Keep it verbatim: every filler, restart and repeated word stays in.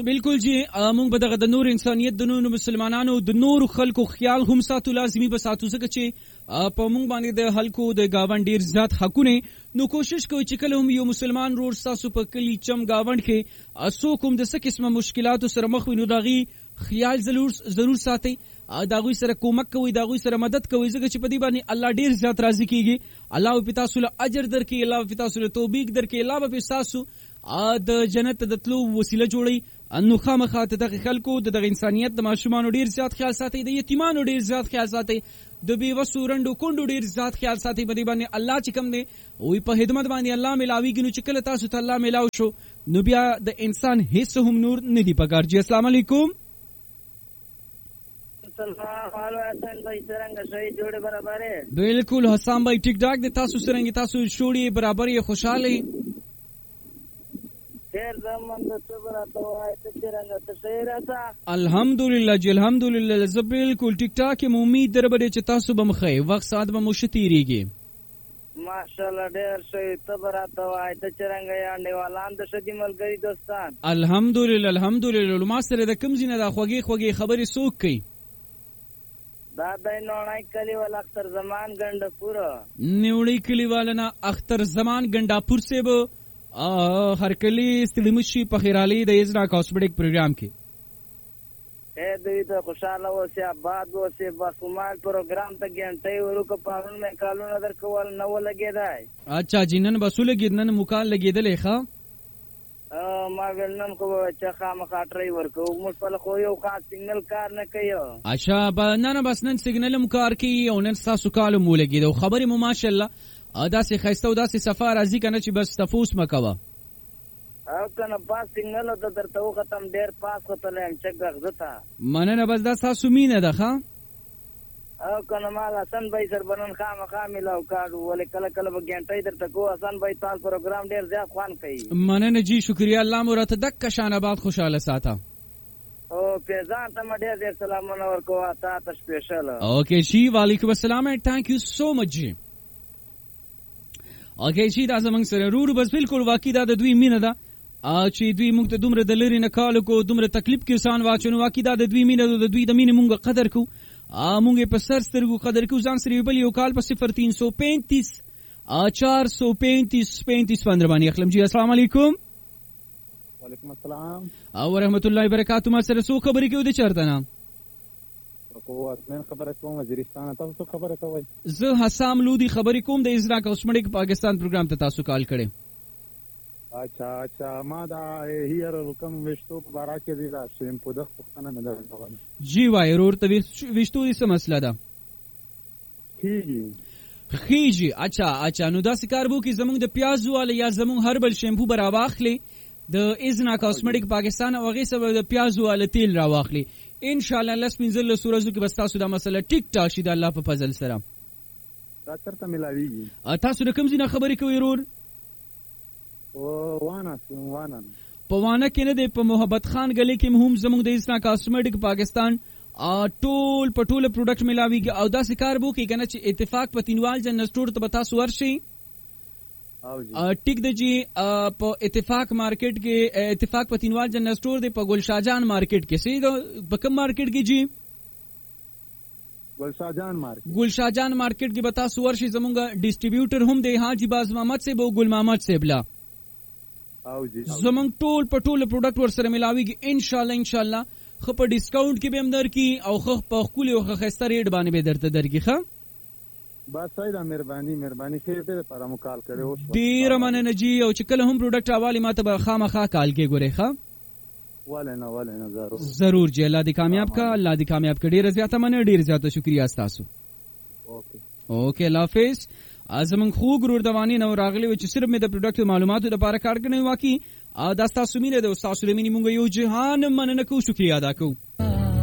بالکل جی موږ به دغه د نور انسانیت د نور مسلمانانو د نور خلکو خیال هم ساتو، لازمي به ساتو، ځکه چې په موږ باندې د خلکو د گاوند ډیر زیات حقونه، نو کوشش کوئ چې کله هم یو مسلمان رور تاسو په کلی چم گاوند کې څوک هم د څه قسمه مشکلاتو سره مخ وي، نو دغه خیال ضرور ضرور ساتئ، داغوی سره کومک کوي، داغوی سره مدد کوي، ځکه چې په دې باندې الله ډیر زیات راضي کیږي. الله په تاسو له اجر درکړي، الله په تاسو له توفیق درکړي، الله په تاسو د جنت د تلو وسیله جوړي. نو خامخا دغه خلکو دغه انسانیت د ماشومانو ډیر زیات خیال ساتي، د یتیمانو ډیر زیات خیال ساتي، د بیوسو رندو کونډو ډیر زیات خیال ساتي. په دې باندې الله چې کوم دی وي په خدمت باندې الله ملاويږي، نو چې کله تاسو ته الله ملاو شو نو بیا د انسان هیڅ هم نور نه دی پکار. جی السلام علیکم. بالکل حسام بھائی ٹھیک ٹھاک دے، تاسو سرنگی تاسو شوڑی برابر یہ خوشحال ہے. الحمدللہ جی الحمدللہ ز بالکل ٹھیک ٹھاک یم. امید در بڑے چې تاسو به مخی وخت ساعت به مشتیریږي ماشاءالله ډیر شوی تبرات وای ته چرنګ یانډې والان د شدی ملګری دوستان. الحمدللہ الحمدللہ. ما سره د کم زینه د خوږی خوږی خبرې سوک کوي دا د نوړای کلی ول اختر زمان ګندپور نیوړی کلی والنا اختر زمان ګندپور سے به هر کلی استلمشي په خیرالي د ازرا کاسمیټک پروګرام کې اے دوی ته خوشاله اوسه آباد اوسه باسمال پروګرام ته ګنټي ورکو پاون مې کالو نظر کول نو لګیدای. اچھا جنن بسول ګدنن مکال لګیدلې ښا ما ولنن کو چې خامخ اټري ورکو موږ په خو یو خاص سیګنل کار نه کوي. اچھا نه نه بس نن سیګنل مو کار کوي او نن تاسو کال مو لګیدو خبرې مو ماشاءالله ادا سي خيسته او دا سي سفر راځي کنه چې بس تفوس مکوا او کنه پاس سیګنل د درته ختم ډیر پاس وتل هم چې غزتا مننه بس دا تاسو مینه ده ښا او کنه مال حسن بھائی سر بنن خامخا ملاو کاډو ولې کله کله بګنټای درته کو حسن بھائی تاسو پروګرام ډیر زیات خوان کوي. مننه جی شکریا الله مو ته دک شان آباد خوشاله ساته. او پیزان ته ډیر ډیر سلامونه ورکو تا ته سپیشل. اوکے جی وعلیکم السلام اینڈ تھینک یو سو مچ جی. اوکے جی دا زمنګ سره رورو بس بالکل واقعي دا د دوی مینه ده چې دوی موږ ته دومره د لري نه کال کو دومره تکلیف کې انسان واچنو واقعي دا د دوی مینه ده، د دوی د مینې موږ قدر کو، موږ په سر سترګو قدر کو. ځان سره بل یو کال په صفر تین سو پینتیس چار سو پینتیس پینتیس پندرہ باندې اخلم. جی السلام علیکم. وعلیکم السلام او رحمت الله وبرکاتہ. ما سره سو خبرې کوي د چرته نه کو اسمن خبره کوم وزیرستان تاسو خبره کوي. زه حسام لودی خبرې کوم د ازرا کاسمیټک پاکستان پروګرام ته تاسو کال کړي. اچھا اچھا ما دا هیر کوم وشتو بارا کې دی دا شیم په دغه پښتنه مې درته. جی وای ورور ته وشتو دې څه مسله ده؟ خيږي خيږي. اچھا اچھا نو دا سکار بو کې زمونږ د پیازو والا یا زمونږ هربل شیمپو برا واخلي د ازنا کاسمیټک پاکستان او غي سبب د پیازو والا تیل را واخلي ان شاء الله لس پنځل سورزو کې بس تاسو دا مسله ټیک ټاک شي د الله په فضل سره. دا چرته ملاويږي. تاسو د کوم ځای خبرې کوئ ورور؟ او وانا وانا په وانا کې نه دی، په محبت خان گلی کې هم زموږ د اسنا کاسمیټک پاکستان ټول په ټوله پروډکټ ملاويږي او دا سکار بو کې کنه چې اتفاق پتینوال جن سٹور ته بتا سو ورشي او جی ټیک د جی په اتفاق مارکیټ کې اتفاق پتینوال جن سٹور دی په ګل شاهجان مارکیټ کې سي په کوم مارکیټ کې جی ګل شاهجان مارکیټ ګل شاهجان مارکیټ کې بتا سو ورشي زموږ ډیسټریبیوټر هم دی حاجی باز محمد سے بو ګل محمد سے بلا او جی زمنګ ټول په ټول پروډکټ ور سره ملاويږي ان شاء الله ان شاء الله خو په ډیسکاونټ کې به هم در کی او خو په خولي او خسته ریټ باندې به درته درګي ښه. بس سیدا مهرباني مهرباني خیر دې پر مو کال کړو. ډیر مننه جی او چې کله هم پروډکټ حواله ماته به خامخا کال کې ګوري ښه. ولنه ولنه ضرور ضرور جی الله دې کامیاب کا الله دې کامیاب کړي. ډیر زیاته مننه ډیر زیاته شکریا تاسو. اوکے اوکے الله حافظ. ازمن خو ګرور دوانی نو راغلی و چې صرف مې د پروډکټ معلوماتو لپاره کار کوي واکي دا تاسو مینه د تاسو لمنې مونږ یو جهان مننه کو شکریا ادا کو.